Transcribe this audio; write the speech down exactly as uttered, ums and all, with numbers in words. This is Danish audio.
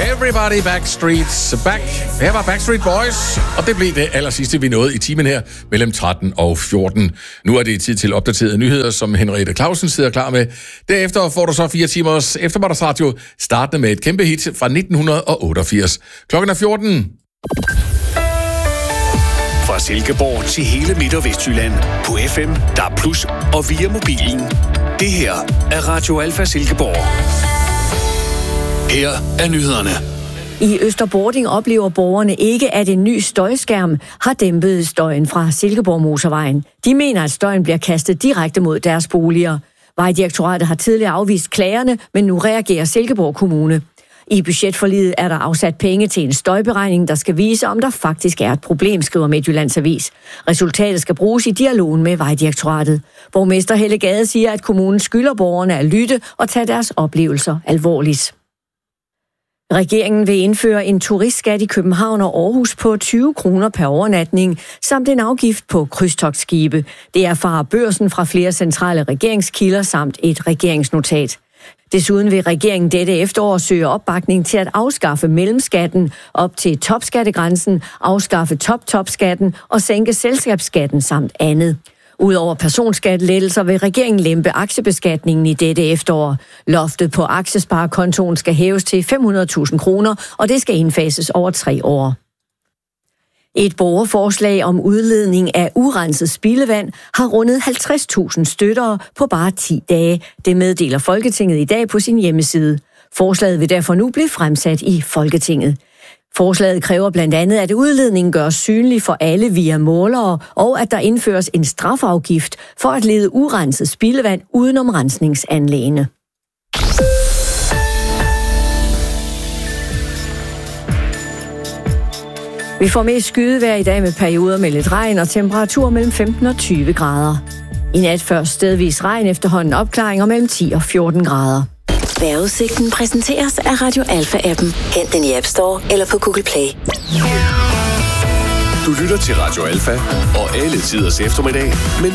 Everybody Backstreet's back. Her var Backstreet Boys, og det blev det aller sidste, vi nåede i timen her mellem tretten og fjorten. Nu er det tid til opdaterede nyheder, som Henriette Clausen sidder klar med. Derefter får du så fire timers eftermiddagsradio, startende med et kæmpe hit fra nitten otteogfirs. Klokken er fjorten. Fra Silkeborg til hele Midt- og Vestjylland på F M, D A B plus og via mobilen. Det her er Radio Alfa Silkeborg. Her er nyhederne. I Østerbording oplever borgerne ikke, at en ny støjskærm har dæmpet støjen fra Silkeborg Motorvejen. De mener, at støjen bliver kastet direkte mod deres boliger. Vejdirektoratet har tidligere afvist klagerne, men nu reagerer Silkeborg Kommune. I budgetforliget er der afsat penge til en støjberegning, der skal vise, om der faktisk er et problem, skriver Midtjyllands Avis. Resultatet skal bruges i dialogen med Vejdirektoratet. Borgmester Helle Gade siger, at kommunen skylder borgerne at lytte og tage deres oplevelser alvorligt. Regeringen vil indføre en turistskat i København og Aarhus på tyve kroner per overnatning, samt en afgift på krydstogtskibe. Det erfarer Børsen fra flere centrale regeringskilder samt et regeringsnotat. Desuden vil regeringen dette efterår søge opbakning til at afskaffe mellemskatten op til topskattegrænsen, afskaffe top-topskatten og sænke selskabsskatten samt andet. Udover personskattelettelser vil regeringen lempe aktiebeskatningen i dette efterår. Loftet på aktiesparekontoen skal hæves til fem hundrede tusind kroner, og det skal indfases over tre år. Et borgerforslag om udledning af urenset spildevand har rundet halvtreds tusind støttere på bare ti dage. Det meddeler Folketinget i dag på sin hjemmeside. Forslaget vil derfor nu blive fremsat i Folketinget. Forslaget kræver blandt andet, at udledningen gøres synlig for alle via målere, og at der indføres en strafafgift for at lede urenset spildevand udenom rensningsanlæggene. Vi får mest skydevejr i dag med perioder med lidt regn og temperatur mellem femten og tyve grader. I nat først stedvis regn, efterhånden opklaringer mellem ti og fjorten grader. Vejrudsigten præsenteres af Radio Alfa-appen. Hent den i App Store eller på Google Play. Du lytter til Radio Alfa og alle tiders eftermiddag.